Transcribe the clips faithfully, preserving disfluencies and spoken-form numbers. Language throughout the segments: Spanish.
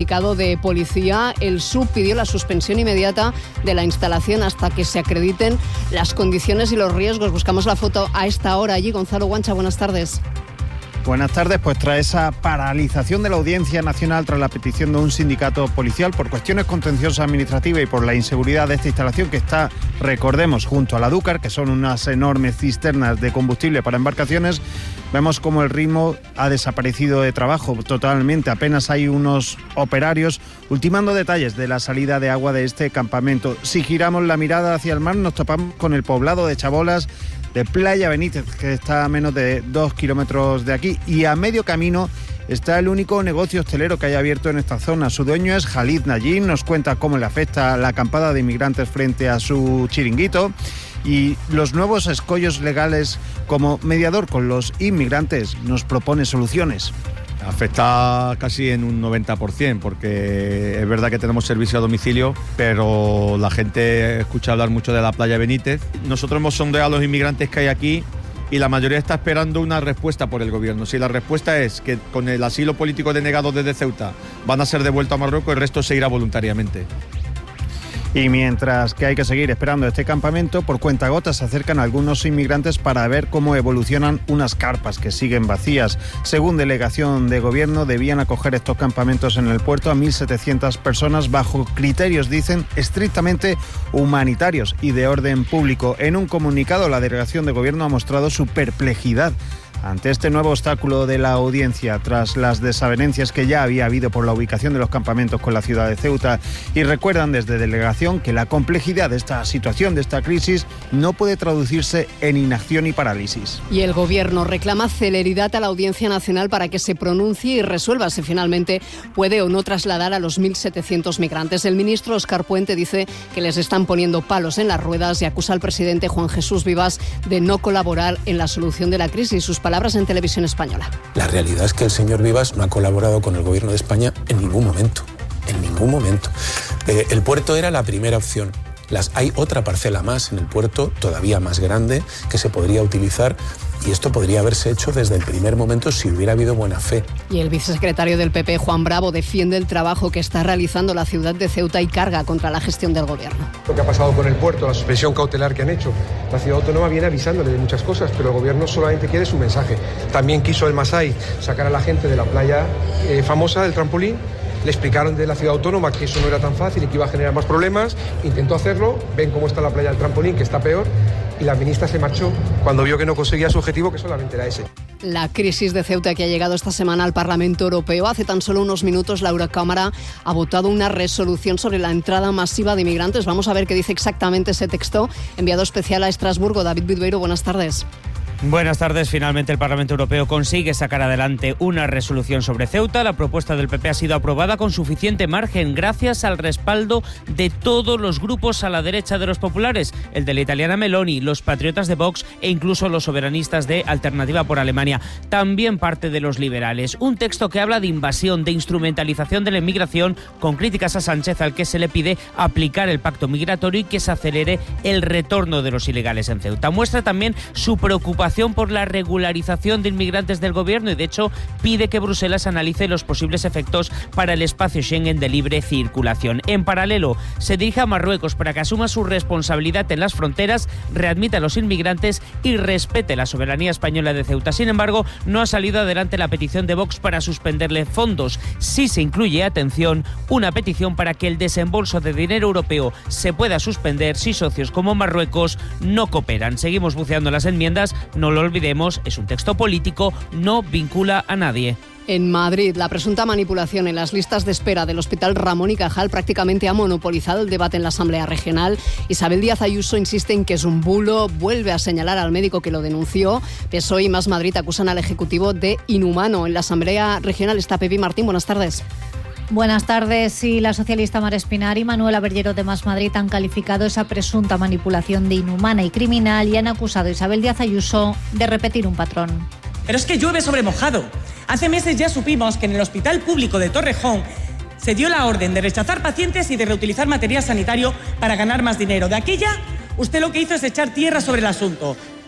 comunicado de policía. El S U B pidió la suspensión inmediata de la instalación hasta que se acrediten las condiciones y los riesgos. Buscamos la foto a esta hora allí. Gonzalo Guancha, buenas tardes. Buenas tardes. Pues tras esa paralización de la Audiencia Nacional tras la petición de un sindicato policial por cuestiones contenciosas administrativas y por la inseguridad de esta instalación que está, recordemos, junto a la Dúcar, que son unas enormes cisternas de combustible para embarcaciones, vemos como el ritmo ha desaparecido de trabajo totalmente. Apenas hay unos operarios ultimando detalles de la salida de agua de este campamento. Si giramos la mirada hacia el mar, nos topamos con el poblado de Chabolas de Playa Benítez, que está a menos de dos kilómetros de aquí, y a medio camino está el único negocio hostelero que hay abierto en esta zona. Su dueño es Khalid Najin, nos cuenta cómo le afecta la acampada de inmigrantes frente a su chiringuito y los nuevos escollos legales. Como mediador con los inmigrantes nos propone soluciones. Afecta casi en un noventa por ciento, porque es verdad que tenemos servicio a domicilio, pero la gente escucha hablar mucho de la Playa Benítez. Nosotros hemos sondeado a los inmigrantes que hay aquí y la mayoría está esperando una respuesta por el gobierno. Si la respuesta es que con el asilo político denegado desde Ceuta van a ser devueltos a Marruecos, el resto se irá voluntariamente. Y mientras que hay que seguir esperando este campamento, por cuentagotas se acercan algunos inmigrantes para ver cómo evolucionan unas carpas que siguen vacías. Según delegación de gobierno, debían acoger estos campamentos en el puerto a mil setecientas personas bajo criterios, dicen, estrictamente humanitarios y de orden público. En un comunicado, la delegación de gobierno ha mostrado su perplejidad ante este nuevo obstáculo de la audiencia tras las desavenencias que ya había habido por la ubicación de los campamentos con la ciudad de Ceuta, y recuerdan desde delegación que la complejidad de esta situación, de esta crisis, no puede traducirse en inacción y parálisis. Y el gobierno reclama celeridad a la Audiencia Nacional para que se pronuncie y resuelva si finalmente puede o no trasladar a los mil setecientos migrantes. El ministro Óscar Puente dice que les están poniendo palos en las ruedas y acusa al presidente Juan Jesús Vivas de no colaborar en la solución de la crisis. Sus palabras en Televisión Española. La realidad es que el señor Vivas no ha colaborado con el gobierno de España en ningún momento, en ningún momento. Eh, el puerto era la primera opción. Las, hay otra parcela más en el puerto, todavía más grande, que se podría utilizar, y esto podría haberse hecho desde el primer momento si hubiera habido buena fe. Y el vicesecretario del P P, Juan Bravo, defiende el trabajo que está realizando la ciudad de Ceuta y carga contra la gestión del gobierno. Lo que ha pasado con el puerto, la suspensión cautelar que han hecho, la ciudad autónoma viene avisándole de muchas cosas, pero el gobierno solamente quiere su mensaje. También quiso el Masai sacar a la gente de la playa eh, famosa del trampolín. Le explicaron de la ciudad autónoma que eso no era tan fácil y que iba a generar más problemas. Intentó hacerlo, ven cómo está la playa del trampolín, que está peor, y la ministra se marchó cuando vio que no conseguía su objetivo, que solamente era ese. La crisis de Ceuta, que ha llegado esta semana al Parlamento Europeo. Hace tan solo unos minutos la Eurocámara ha votado una resolución sobre la entrada masiva de inmigrantes. Vamos a ver qué dice exactamente ese texto. Enviado especial a Estrasburgo, David Bilbeiro, buenas tardes. Buenas tardes. Finalmente el Parlamento Europeo consigue sacar adelante una resolución sobre Ceuta. La propuesta del P P ha sido aprobada con suficiente margen gracias al respaldo de todos los grupos a la derecha de los populares, el de la italiana Meloni, los patriotas de Vox e incluso los soberanistas de Alternativa por Alemania. También parte de los liberales. Un texto que habla de invasión, de instrumentalización de la inmigración, con críticas a Sánchez, al que se le pide aplicar el pacto migratorio y que se acelere el retorno de los ilegales en Ceuta. Muestra también su preocupación por la regularización de inmigrantes del gobierno y, de hecho, pide que Bruselas analice los posibles efectos para el espacio Schengen de libre circulación. En paralelo, se dirige a Marruecos para que asuma su responsabilidad en las fronteras, readmita a los inmigrantes y respete la soberanía española de Ceuta. Sin embargo, no ha salido adelante la petición de Vox para suspenderle fondos. Sí se incluye, atención, una petición para que el desembolso de dinero europeo se pueda suspender si socios como Marruecos no cooperan. Seguimos buceando las enmiendas. No lo olvidemos, es un texto político, no vincula a nadie. En Madrid, la presunta manipulación en las listas de espera del Hospital Ramón y Cajal prácticamente ha monopolizado el debate en la Asamblea Regional. Isabel Díaz Ayuso insiste en que es un bulo, vuelve a señalar al médico que lo denunció. P S O E y Más Madrid acusan al Ejecutivo de inhumano. En la Asamblea Regional está Pepi Martín. Buenas tardes. Buenas tardes. Sí, la socialista Mar Espinar y Manuel Aberllero de Más Madrid han calificado esa presunta manipulación de inhumana y criminal y han acusado a Isabel Díaz Ayuso de repetir un patrón. Pero es que llueve sobre mojado. Hace meses ya supimos que en el Hospital Público de Torrejón se dio la orden de rechazar pacientes y de reutilizar material sanitario para ganar más dinero. De aquella, usted lo que hizo es echar tierra sobre el asunto.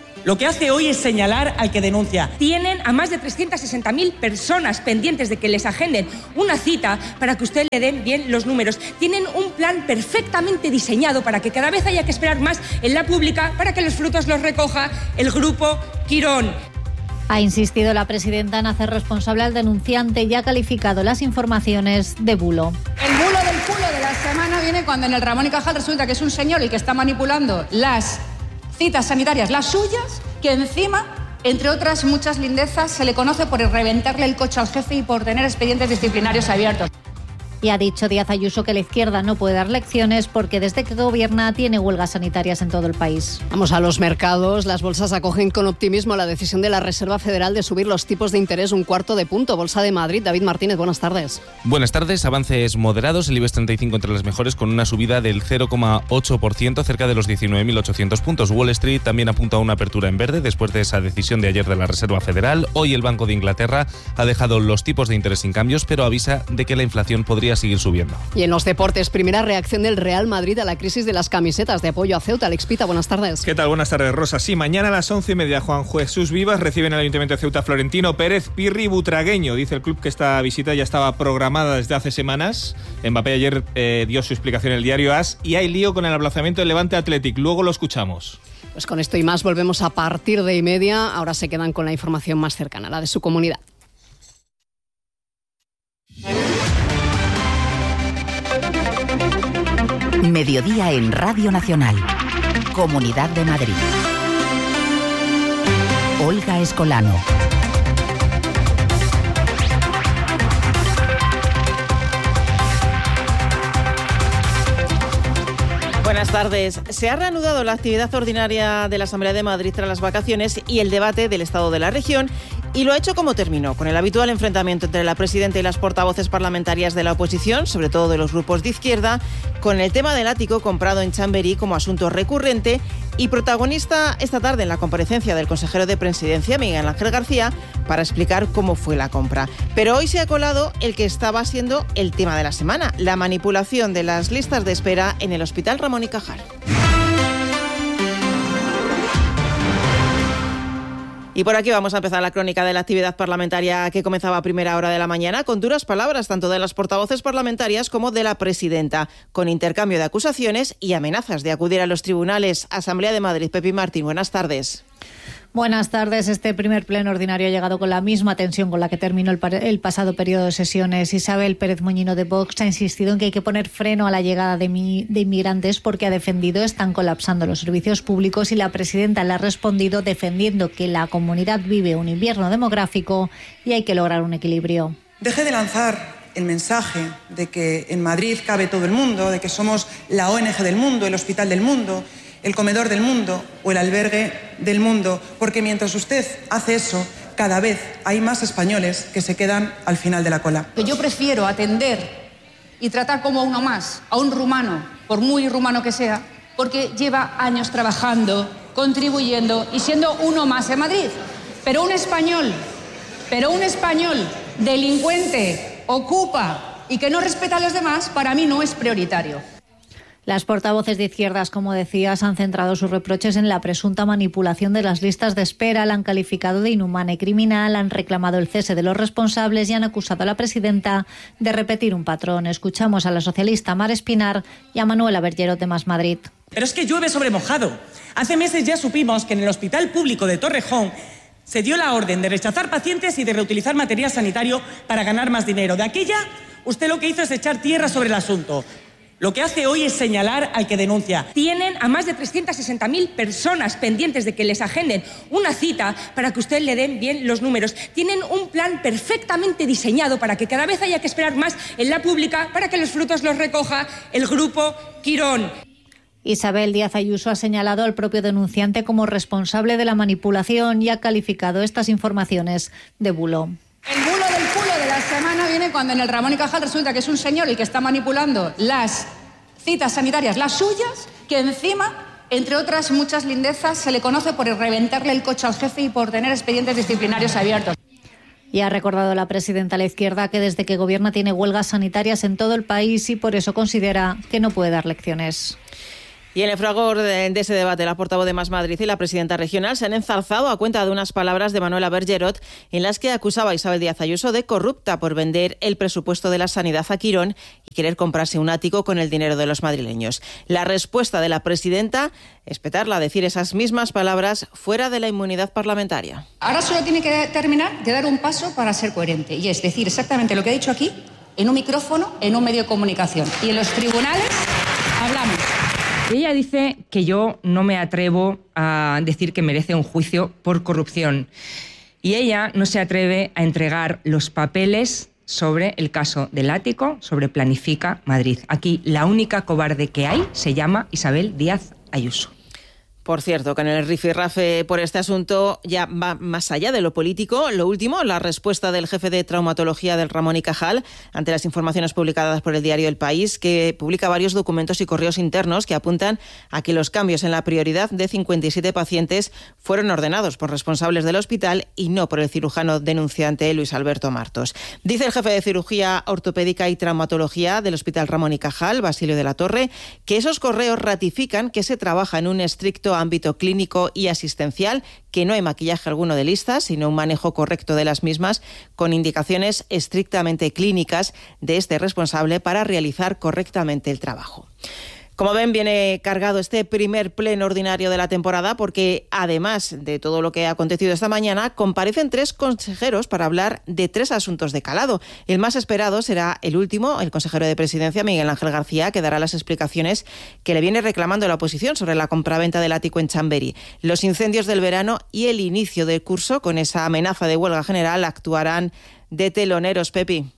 Lo que hace hoy es señalar al que denuncia. Tienen a más de trescientas sesenta mil personas pendientes de que les agenden una cita para que usted le den bien los números. Tienen un plan perfectamente diseñado para que cada vez haya que esperar más en la pública para que los frutos los recoja el grupo Quirón. Ha insistido la presidenta en hacer responsable al denunciante y ha calificado las informaciones de bulo. El bulo del culo de la semana viene cuando en el Ramón y Cajal resulta que es un señor el que está manipulando las citas sanitarias, las suyas, que encima, entre otras muchas lindezas, se le conoce por reventarle el coche al jefe y por tener expedientes disciplinarios abiertos. Y ha dicho Díaz Ayuso que la izquierda no puede dar lecciones porque desde que gobierna tiene huelgas sanitarias en todo el país. Vamos a los mercados. Las bolsas acogen con optimismo la decisión de la Reserva Federal de subir los tipos de interés un cuarto de punto. Bolsa de Madrid, David Martínez, buenas tardes. Buenas tardes, avances moderados. El IBEX treinta y cinco entre las mejores con una subida del cero coma ocho por ciento, cerca de los diecinueve mil ochocientos puntos. Wall Street también apunta a una apertura en verde después de esa decisión de ayer de la Reserva Federal. Hoy el Banco de Inglaterra ha dejado los tipos de interés sin cambios, pero avisa de que la inflación podría seguir subiendo. Y en los deportes, primera reacción del Real Madrid a la crisis de las camisetas de apoyo a Ceuta. Alex Pita, buenas tardes. ¿Qué tal? Buenas tardes, Rosa. Sí, mañana a las once y media Juan Jesús Vivas recibe en el Ayuntamiento de Ceuta Florentino Pérez Pirri Butragueño. Dice el club que esta visita ya estaba programada desde hace semanas. Mbappé ayer eh, dio su explicación en el diario AS y hay lío con el aplazamiento del Levante Athletic. Luego lo escuchamos. Pues con esto y más volvemos a partir de y media. Ahora se quedan con la información más cercana, la de su comunidad. Mediodía en Radio Nacional. Comunidad de Madrid. Olga Escolano. Buenas tardes. Se ha reanudado la actividad ordinaria de la Asamblea de Madrid tras las vacaciones y el debate del estado de la región. Y lo ha hecho como terminó, con el habitual enfrentamiento entre la presidenta y las portavoces parlamentarias de la oposición, sobre todo de los grupos de izquierda, con el tema del ático comprado en Chamberí como asunto recurrente y protagonista esta tarde en la comparecencia del consejero de Presidencia, Miguel Ángel García, para explicar cómo fue la compra. Pero hoy se ha colado el que estaba siendo el tema de la semana, la manipulación de las listas de espera en el Hospital Ramón y Cajal. Y por aquí vamos a empezar la crónica de la actividad parlamentaria que comenzaba a primera hora de la mañana con duras palabras tanto de las portavoces parlamentarias como de la presidenta, con intercambio de acusaciones y amenazas de acudir a los tribunales. Asamblea de Madrid, Pepi Martín, buenas tardes. Buenas tardes. Este primer pleno ordinario ha llegado con la misma tensión con la que terminó el, el pasado periodo de sesiones. Isabel Pérez Moñino de Vox ha insistido en que hay que poner freno a la llegada de, mi, de inmigrantes porque ha defendido están colapsando los servicios públicos y la presidenta le ha respondido defendiendo que la comunidad vive un invierno demográfico y hay que lograr un equilibrio. Deje de lanzar el mensaje de que en Madrid cabe todo el mundo, de que somos la O N Ge del mundo, el hospital del mundo, el comedor del mundo o el albergue del mundo, porque mientras usted hace eso, cada vez hay más españoles que se quedan al final de la cola. Yo prefiero atender y tratar como uno más a un rumano, por muy rumano que sea, porque lleva años trabajando, contribuyendo y siendo uno más en Madrid. Pero un español, pero un español delincuente, ocupa y que no respeta a los demás, para mí no es prioritario. Las portavoces de izquierdas, como decías, han centrado sus reproches en la presunta manipulación de las listas de espera, la han calificado de inhumana y criminal, han reclamado el cese de los responsables y han acusado a la presidenta de repetir un patrón. Escuchamos a la socialista Mar Espinar y a Manuela Berllero de Más Madrid. Pero es que llueve sobre mojado. Hace meses ya supimos que en el Hospital Público de Torrejón se dio la orden de rechazar pacientes y de reutilizar material sanitario para ganar más dinero. De aquella, usted lo que hizo es echar tierra sobre el asunto. Lo que hace hoy es señalar al que denuncia. Tienen a más de trescientas sesenta mil personas pendientes de que les agenden una cita para que usted le den bien los números. Tienen un plan perfectamente diseñado para que cada vez haya que esperar más en la pública para que los frutos los recoja el grupo Quirón. Isabel Díaz Ayuso ha señalado al propio denunciante como responsable de la manipulación y ha calificado estas informaciones de bulo. El bulo del culo de la semana viene cuando en el Ramón y Cajal resulta que es un señor el que está manipulando las citas sanitarias, las suyas, que encima, entre otras muchas lindezas, se le conoce por reventarle el coche al jefe y por tener expedientes disciplinarios abiertos. Y ha recordado la presidenta a la izquierda que desde que gobierna tiene huelgas sanitarias en todo el país y por eso considera que no puede dar lecciones. Y en el fragor de, de ese debate, la portavoz de Más Madrid y la presidenta regional se han enzarzado a cuenta de unas palabras de Manuela Bergerot en las que acusaba a Isabel Díaz Ayuso de corrupta por vender el presupuesto de la sanidad a Quirón y querer comprarse un ático con el dinero de los madrileños. La respuesta de la presidenta es petarla a decir esas mismas palabras fuera de la inmunidad parlamentaria. Ahora solo tiene que terminar de dar un paso para ser coherente, y es decir exactamente lo que ha dicho aquí, en un micrófono, en un medio de comunicación. Y en los tribunales hablamos. Ella dice que yo no me atrevo a decir que merece un juicio por corrupción. Y ella no se atreve a entregar los papeles sobre el caso del ático, sobre Planifica Madrid. Aquí la única cobarde que hay se llama Isabel Díaz Ayuso. Por cierto, que en el rifirrafe por este asunto ya va más allá de lo político. Lo último, la respuesta del jefe de traumatología del Ramón y Cajal ante las informaciones publicadas por el diario El País, que publica varios documentos y correos internos que apuntan a que los cambios en la prioridad de cincuenta y siete pacientes fueron ordenados por responsables del hospital y no por el cirujano denunciante Luis Alberto Martos. Dice el jefe de cirugía ortopédica y traumatología del Hospital Ramón y Cajal, Basilio de la Torre, que esos correos ratifican que se trabaja en un estricto ámbito clínico y asistencial, que no hay maquillaje alguno de listas, sino un manejo correcto de las mismas con indicaciones estrictamente clínicas de este responsable para realizar correctamente el trabajo. Como ven, viene cargado este primer pleno ordinario de la temporada porque, además de todo lo que ha acontecido esta mañana, comparecen tres consejeros para hablar de tres asuntos de calado. El más esperado será el último, el consejero de Presidencia, Miguel Ángel García, que dará las explicaciones que le viene reclamando la oposición sobre la compraventa del ático en Chamberí. Los incendios del verano y el inicio del curso, con esa amenaza de huelga general, actuarán de teloneros, Pepi.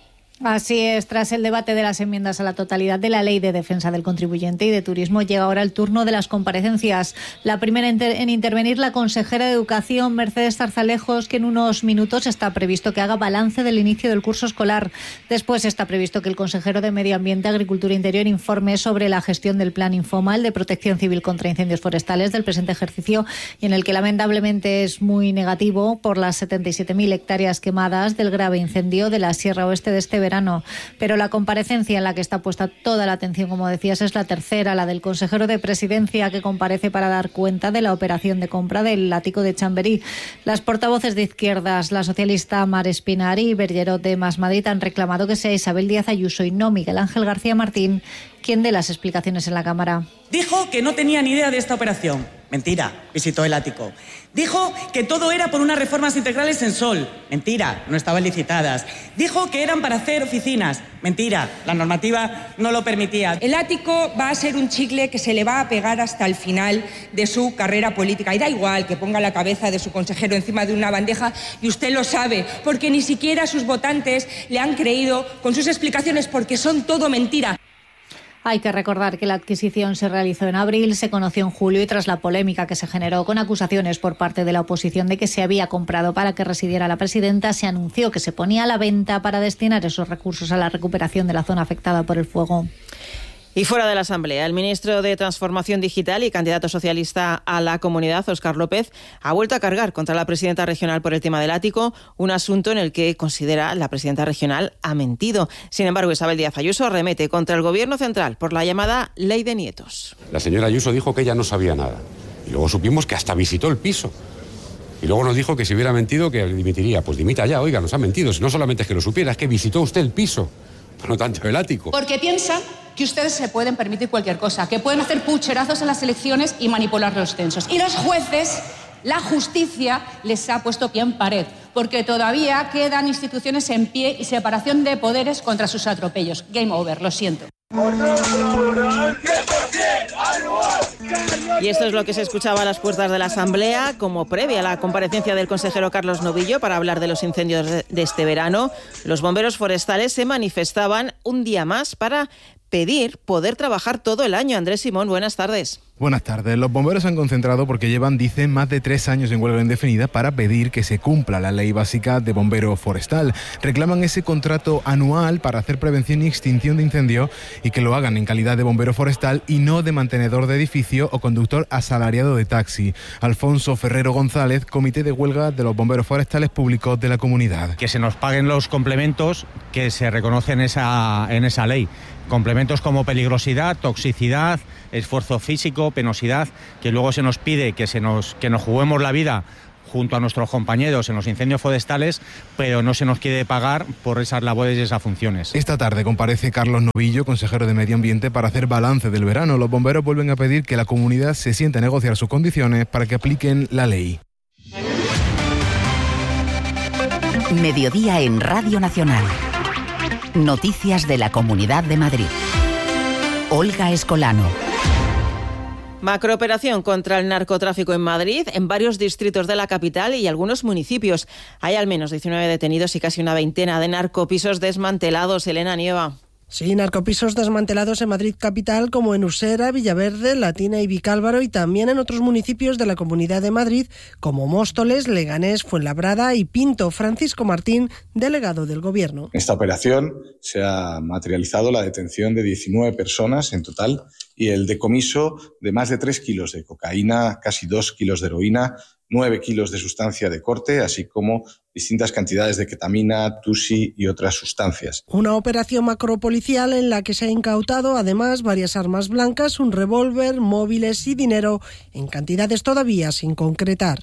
Así es, tras el debate de las enmiendas a la totalidad de la Ley de Defensa del Contribuyente y de Turismo, llega ahora el turno de las comparecencias. La primera en intervenir, la consejera de Educación, Mercedes Zarzalejos, que en unos minutos está previsto que haga balance del inicio del curso escolar. Después está previsto que el consejero de Medio Ambiente, Agricultura e Interior informe sobre la gestión del Plan Infomal de Protección Civil contra Incendios Forestales del presente ejercicio, y en el que lamentablemente es muy negativo por las setenta y siete mil hectáreas quemadas del grave incendio de la Sierra Oeste de este verano. Pero la comparecencia en la que está puesta toda la atención, como decías, es la tercera, la del consejero de Presidencia, que comparece para dar cuenta de la operación de compra del ático de Chamberí. Las portavoces de izquierdas, la socialista Mar Espinar y Bergerot de Más Madrid, han reclamado que sea Isabel Díaz Ayuso y no Miguel Ángel García Martín quien dé las explicaciones en la Cámara. Dijo que no tenía ni idea de esta operación. Mentira, visitó el ático. Dijo que todo era por unas reformas integrales en Sol. Mentira, no estaban licitadas. Dijo que eran para hacer oficinas. Mentira, la normativa no lo permitía. El ático va a ser un chicle que se le va a pegar hasta el final de su carrera política. Y da igual que ponga la cabeza de su consejero encima de una bandeja, y usted lo sabe, porque ni siquiera sus votantes le han creído con sus explicaciones, porque son todo mentira. Hay que recordar que la adquisición se realizó en abril, se conoció en julio y tras la polémica que se generó con acusaciones por parte de la oposición de que se había comprado para que residiera la presidenta, se anunció que se ponía a la venta para destinar esos recursos a la recuperación de la zona afectada por el fuego. Y fuera de la Asamblea, el ministro de Transformación Digital y candidato socialista a la Comunidad, Óscar López, ha vuelto a cargar contra la presidenta regional por el tema del ático, un asunto en el que considera la presidenta regional ha mentido. Sin embargo, Isabel Díaz Ayuso arremete contra el Gobierno central por la llamada Ley de Nietos. La señora Ayuso dijo que ella no sabía nada y luego supimos que hasta visitó el piso. Y luego nos dijo que si hubiera mentido que dimitiría. Pues dimita ya, oiga, nos ha mentido. No solamente es que lo supiera, es que visitó usted el piso, no tanto el ático. Porque piensan que ustedes se pueden permitir cualquier cosa, que pueden hacer pucherazos en las elecciones y manipular los censos. Y los jueces, la justicia, les ha puesto pie en pared, porque todavía quedan instituciones en pie y separación de poderes contra sus atropellos. Game over, lo siento. Y esto es lo que se escuchaba a las puertas de la Asamblea como previa a la comparecencia del consejero Carlos Novillo para hablar de los incendios de este verano. Los bomberos forestales se manifestaban un día más para pedir poder trabajar todo el año. Andrés Simón, buenas tardes. Buenas tardes. Los bomberos se han concentrado porque llevan, dicen, más de tres años en huelga indefinida para pedir que se cumpla la ley básica de bombero forestal. Reclaman ese contrato anual para hacer prevención y extinción de incendios y que lo hagan en calidad de bombero forestal y no de mantenedor de edificio o conductor asalariado de taxi. Alfonso Ferrero González, Comité de Huelga de los Bomberos Forestales Públicos de la Comunidad. Que se nos paguen los complementos que se reconocen en esa, en esa ley. Complementos como peligrosidad, toxicidad, esfuerzo físico, penosidad, que luego se nos pide que, se nos, que nos juguemos la vida junto a nuestros compañeros en los incendios forestales, pero no se nos quiere pagar por esas labores y esas funciones. Esta tarde comparece Carlos Novillo, consejero de Medio Ambiente, para hacer balance del verano. Los bomberos vuelven a pedir que la comunidad se siente a negociar sus condiciones para que apliquen la ley. Mediodía en Radio Nacional. Noticias de la Comunidad de Madrid. Olga Escolano. Macrooperación contra el narcotráfico en Madrid, en varios distritos de la capital y algunos municipios. Hay al menos diecinueve detenidos y casi una veintena de narcopisos desmantelados. Elena Nieva. Sí, narcopisos desmantelados en Madrid capital, como en Usera, Villaverde, Latina y Vicálvaro, y también en otros municipios de la Comunidad de Madrid, como Móstoles, Leganés, Fuenlabrada y Pinto. Francisco Martín, delegado del Gobierno. En esta operación se ha materializado la detención de diecinueve personas en total y el decomiso de más de tres kilos de cocaína, casi dos kilos de heroína, nueve kilos de sustancia de corte, así como distintas cantidades de ketamina, tusi y otras sustancias. Una operación macropolicial en la que se ha incautado además varias armas blancas, un revólver, móviles y dinero en cantidades todavía sin concretar.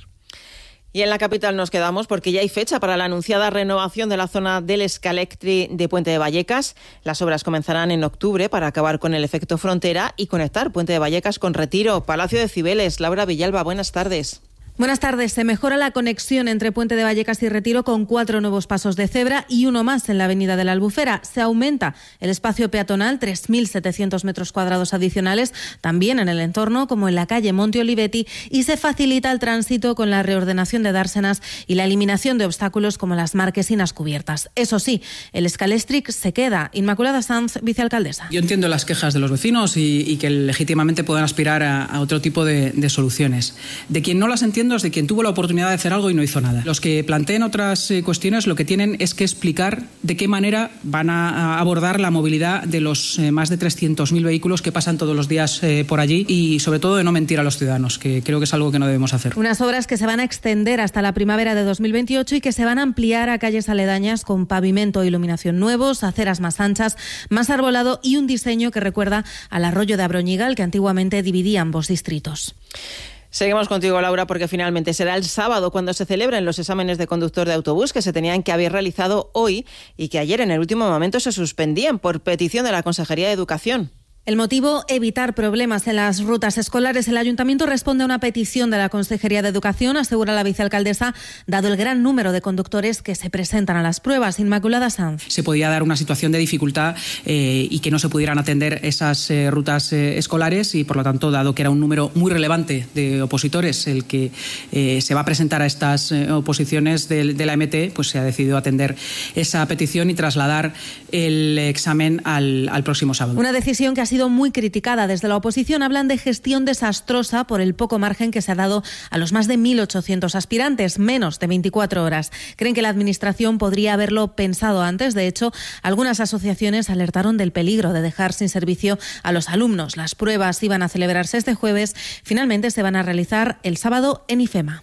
Y en la capital nos quedamos porque ya hay fecha para la anunciada renovación de la zona del Scalectri de Puente de Vallecas. Las obras comenzarán en octubre para acabar con el efecto frontera y conectar Puente de Vallecas con Retiro. Palacio de Cibeles. Laura Villalba, buenas tardes. Buenas tardes. Se mejora la conexión entre Puente de Vallecas y Retiro con cuatro nuevos pasos de cebra y uno más en la avenida de la Albufera. Se aumenta el espacio peatonal, tres mil setecientos metros cuadrados adicionales, también en el entorno, como en la calle Monte Olivetti, y se facilita el tránsito con la reordenación de dársenas y la eliminación de obstáculos como las marquesinas cubiertas. Eso sí, el Scalestric se queda. Inmaculada Sanz, vicealcaldesa. Yo entiendo las quejas de los vecinos y, y que legítimamente puedan aspirar a, a otro tipo de, de soluciones. De quien no las entiende de quien tuvo la oportunidad de hacer algo y no hizo nada. Los que planteen otras eh, cuestiones lo que tienen es que explicar de qué manera van a, a abordar la movilidad de los eh, más de trescientos mil vehículos que pasan todos los días eh, por allí y sobre todo de no mentir a los ciudadanos, que creo que es algo que no debemos hacer. Unas obras que se van a extender hasta la primavera de dos mil veintiocho y que se van a ampliar a calles aledañas con pavimento e iluminación nuevos, aceras más anchas, más arbolado y un diseño que recuerda al arroyo de Abroñigal que antiguamente dividía ambos distritos. Seguimos contigo, Laura, porque finalmente será el sábado cuando se celebren los exámenes de conductor de autobús que se tenían que haber realizado hoy y que ayer en el último momento se suspendían por petición de la Consejería de Educación. El motivo, evitar problemas en las rutas escolares. El Ayuntamiento responde a una petición de la Consejería de Educación, asegura la vicealcaldesa, dado el gran número de conductores que se presentan a las pruebas. Inmaculada Sanz. Se podía dar una situación de dificultad eh, y que no se pudieran atender esas eh, rutas eh, escolares y, por lo tanto, dado que era un número muy relevante de opositores el que eh, se va a presentar a estas eh, oposiciones de, de la M T, pues se ha decidido atender esa petición y trasladar el examen al, al próximo sábado. Una decisión que ha sido muy criticada desde la oposición. Hablan de gestión desastrosa por el poco margen que se ha dado a los más de mil ochocientos aspirantes, menos de veinticuatro horas. Creen que la Administración podría haberlo pensado antes. De hecho, algunas asociaciones alertaron del peligro de dejar sin servicio a los alumnos. Las pruebas iban a celebrarse este jueves. Finalmente se van a realizar el sábado en IFEMA.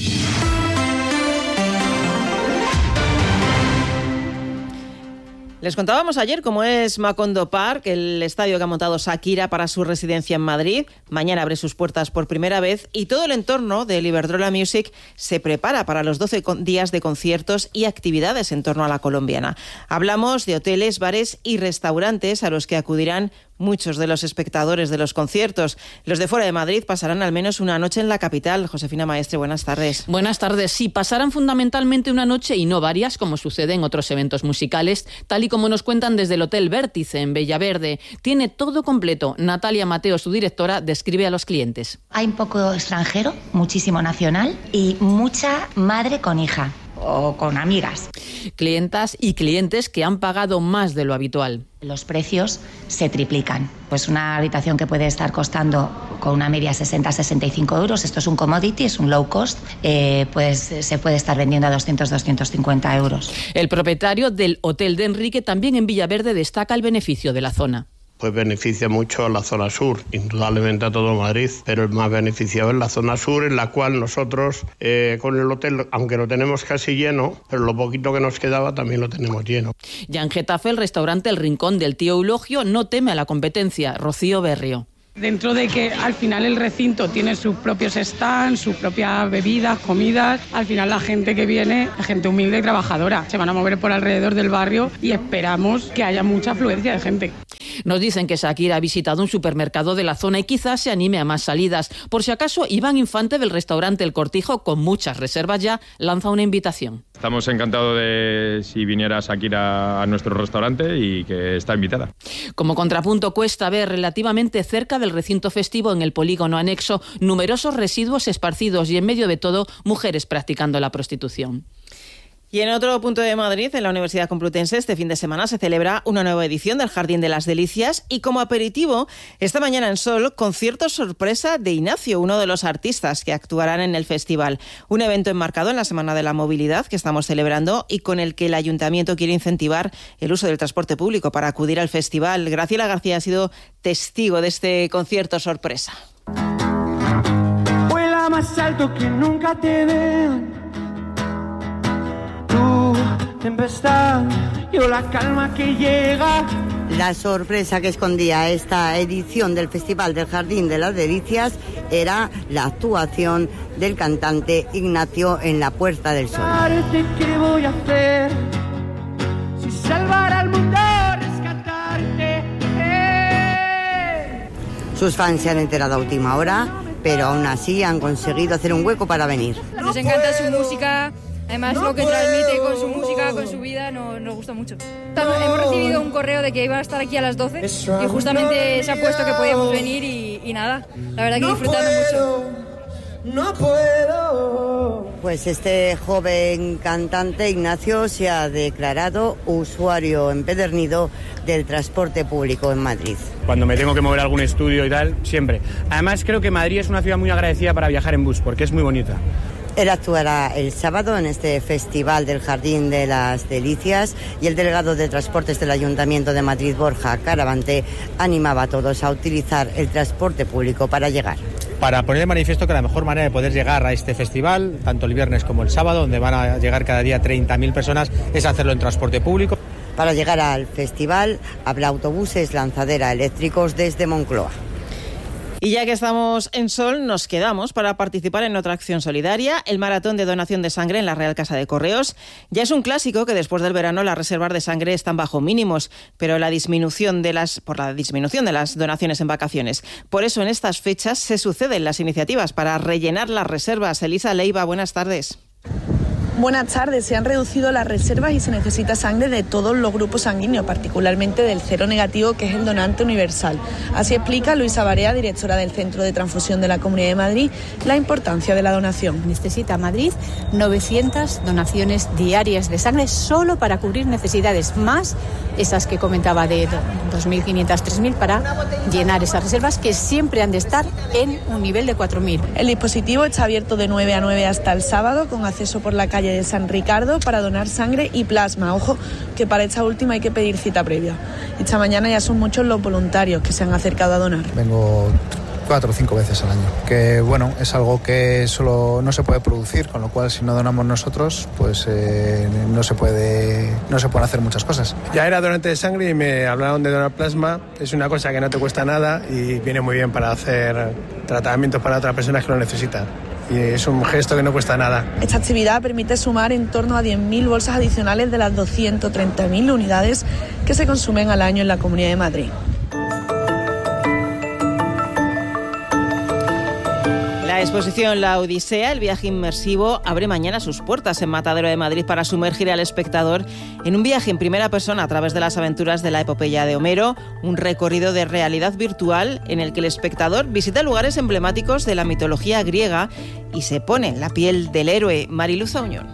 Les contábamos ayer cómo es Macondo Park, el estadio que ha montado Shakira para su residencia en Madrid. Mañana abre sus puertas por primera vez y todo el entorno del Iberdrola Music se prepara para los doce días de conciertos y actividades en torno a la colombiana. Hablamos de hoteles, bares y restaurantes a los que acudirán muchos de los espectadores de los conciertos. Los de fuera de Madrid pasarán al menos una noche en la capital. Josefina Maestre, buenas tardes. Buenas tardes. Sí, pasarán fundamentalmente una noche y no varias, como sucede en otros eventos musicales, tal y como nos cuentan desde el Hotel Vértice, en Bellaverde. Tiene todo completo. Natalia Mateo, su directora, describe a los clientes. Hay un poco extranjero, muchísimo nacional y mucha madre con hija. o con amigas. Clientas y clientes que han pagado más de lo habitual. Los precios se triplican. Pues una habitación que puede estar costando con una media sesenta a sesenta y cinco euros, esto es un commodity, es un low cost, eh, pues se puede estar vendiendo a doscientos a doscientos cincuenta euros. El propietario del Hotel de Enrique también en Villaverde destaca el beneficio de la zona. Pues beneficia mucho a la zona sur, indudablemente a todo Madrid, pero el más beneficiado es la zona sur, en la cual nosotros eh, con el hotel, aunque lo tenemos casi lleno, pero lo poquito que nos quedaba también lo tenemos lleno. Ya en Getafe, el restaurante El Rincón del Tío Eulogio no teme a la competencia. Rocío Berrio. Dentro de que al final el recinto tiene sus propios stands, sus propias bebidas, comidas, al final la gente que viene es gente humilde y trabajadora. Se van a mover por alrededor del barrio y esperamos que haya mucha afluencia de gente. Nos dicen que Shakira ha visitado un supermercado de la zona y quizás se anime a más salidas. Por si acaso, Iván Infante del restaurante El Cortijo, con muchas reservas ya, lanza una invitación. Estamos encantados de si viniera Shakira a nuestro restaurante y que está invitada. Como contrapunto, cuesta ver relativamente cerca del recinto festivo, en el polígono anexo, numerosos residuos esparcidos y en medio de todo, mujeres practicando la prostitución. Y en otro punto de Madrid, en la Universidad Complutense, este fin de semana se celebra una nueva edición del Jardín de las Delicias y como aperitivo, esta mañana en Sol, concierto sorpresa de Ignacio, uno de los artistas que actuarán en el festival. Un evento enmarcado en la Semana de la Movilidad que estamos celebrando y con el que el Ayuntamiento quiere incentivar el uso del transporte público para acudir al festival. Graciela García ha sido testigo de este concierto sorpresa. Vuela más alto que nunca te vean. Tempestad, yo la calma que llega. La sorpresa que escondía esta edición del Festival del Jardín de las Delicias era la actuación del cantante Ignacio en la Puerta del Sol. ¿Qué voy a hacer? Si salvar al mundo, rescatarte. Eh. Sus fans se han enterado a última hora, pero aún así han conseguido hacer un hueco para venir. Nos encanta su música. Además, no lo que transmite con su música, con su vida, no, nos gusta mucho. Hemos recibido un correo de que iba a estar aquí a las doce y justamente se ha puesto que podíamos venir y, y nada, la verdad que disfrutando mucho. No puedo. Pues este joven cantante, Ignacio, se ha declarado usuario empedernido del transporte público en Madrid. Cuando me tengo que mover a algún estudio y tal, siempre. Además, creo que Madrid es una ciudad muy agradecida para viajar en bus, porque es muy bonita. Él actuará el sábado en este Festival del Jardín de las Delicias y el delegado de Transportes del Ayuntamiento de Madrid, Borja Caravante, animaba a todos a utilizar el transporte público para llegar. Para poner de manifiesto que la mejor manera de poder llegar a este festival, tanto el viernes como el sábado, donde van a llegar cada día treinta mil personas, es hacerlo en transporte público. Para llegar al festival habrá autobuses lanzadera eléctricos desde Moncloa. Y ya que estamos en Sol, nos quedamos para participar en otra acción solidaria, el maratón de donación de sangre en la Real Casa de Correos. Ya es un clásico que después del verano las reservas de sangre están bajo mínimos, pero la disminución de las, por la disminución de las donaciones en vacaciones. Por eso en estas fechas se suceden las iniciativas para rellenar las reservas. Elisa Leiva, buenas tardes. Buenas tardes. Se han reducido las reservas y se necesita sangre de todos los grupos sanguíneos, particularmente del cero negativo, que es el donante universal. Así explica Luisa Barea, directora del Centro de Transfusión de la Comunidad de Madrid, la importancia de la donación. Necesita Madrid novecientas donaciones diarias de sangre solo para cubrir necesidades, más esas que comentaba de dos mil quinientas, tres mil, para llenar esas reservas que siempre han de estar en un nivel de cuatro mil. El dispositivo está abierto de nueve a nueve hasta el sábado, con acceso por la calle de San Ricardo para donar sangre y plasma. Ojo, que para esta última hay que pedir cita previa. Esta mañana ya son muchos los voluntarios que se han acercado a donar. Vengo cuatro o cinco veces al año, que bueno, es algo que solo no se puede producir, con lo cual si no donamos nosotros, pues eh, no se puede no se pueden hacer muchas cosas. Ya era donante de sangre y me hablaron de donar plasma. Es una cosa que no te cuesta nada y viene muy bien para hacer tratamientos para otras personas que lo necesitan. Y es un gesto que no cuesta nada. Esta actividad permite sumar en torno a diez mil bolsas adicionales de las doscientas treinta mil unidades que se consumen al año en la Comunidad de Madrid. La exposición La Odisea, el viaje inmersivo, abre mañana sus puertas en Matadero de Madrid para sumergir al espectador en un viaje en primera persona a través de las aventuras de la epopeya de Homero, un recorrido de realidad virtual en el que el espectador visita lugares emblemáticos de la mitología griega y se pone en la piel del héroe. Mariluz Auñón.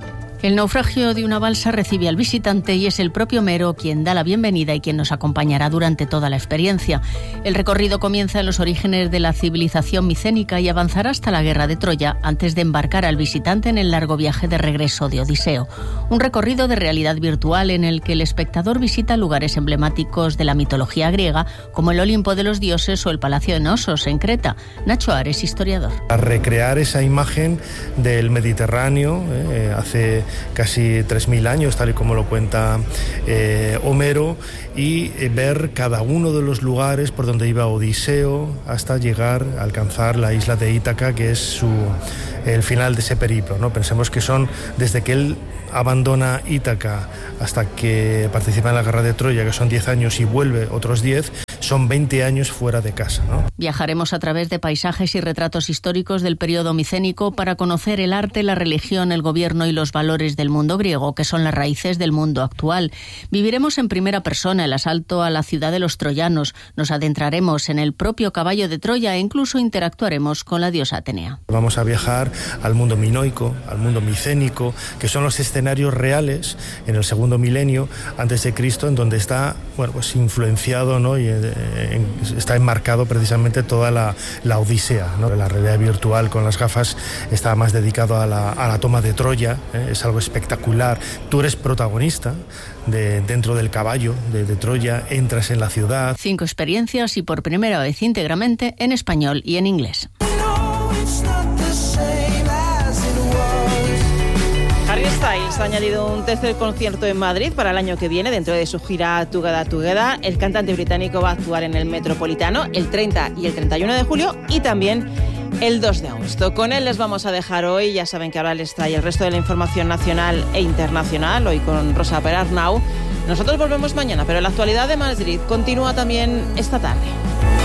El naufragio de una balsa recibe al visitante y es el propio Homero quien da la bienvenida y quien nos acompañará durante toda la experiencia. El recorrido comienza en los orígenes de la civilización micénica y avanzará hasta la guerra de Troya antes de embarcar al visitante en el largo viaje de regreso de Odiseo. Un recorrido de realidad virtual en el que el espectador visita lugares emblemáticos de la mitología griega como el Olimpo de los dioses o el Palacio de Knossos en Creta. Nacho Ares, historiador. A recrear esa imagen del Mediterráneo eh, hace casi tres mil años, tal y como lo cuenta eh, Homero, y eh, ver cada uno de los lugares por donde iba Odiseo hasta llegar a alcanzar la isla de Ítaca, que es su, el final de ese periplo, ¿no? Pensemos que son desde que él abandona Ítaca hasta que participa en la guerra de Troya, que son diez años, y vuelve otros diez, son veinte años fuera de casa, ¿no? Viajaremos a través de paisajes y retratos históricos del periodo micénico para conocer el arte, la religión, el gobierno y los valores del mundo griego, que son las raíces del mundo actual. Viviremos en primera persona el asalto a la ciudad de los troyanos, nos adentraremos en el propio caballo de Troya e incluso interactuaremos con la diosa Atenea. Vamos a viajar al mundo minoico, al mundo micénico, que son los escenarios reales en el segundo milenio antes de Cristo, en donde está, bueno, pues influenciado, ¿no? y eh, en, está enmarcado precisamente toda la, la Odisea, ¿no? La realidad virtual con las gafas está más dedicado a la, a la toma de Troya, ¿eh? Es algo espectacular. Tú eres protagonista de, dentro del caballo de, de Troya, entras en la ciudad. Cinco experiencias y por primera vez íntegramente en español y en inglés. Harry Styles ha añadido un tercer concierto en Madrid para el año que viene dentro de su gira Together Together. El cantante británico va a actuar en el Metropolitano el treinta y el treinta y uno de julio y también el dos de agosto. Con él les vamos a dejar hoy. Ya saben que ahora les trae el resto de la información nacional e internacional, hoy con Rosa Perarnau. Nosotros volvemos mañana, pero la actualidad de Madrid continúa también esta tarde.